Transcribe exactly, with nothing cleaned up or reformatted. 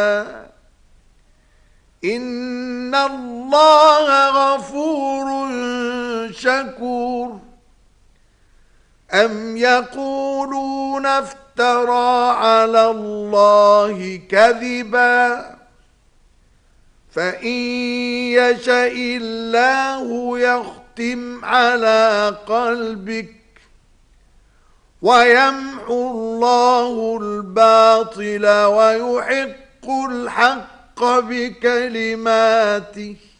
إن الله غفور شكور. أم يقولون افترى على الله كذبا فإن يشأ الله يختم على قلبك ويمحو الله الباطل ويحق الحق بكلماته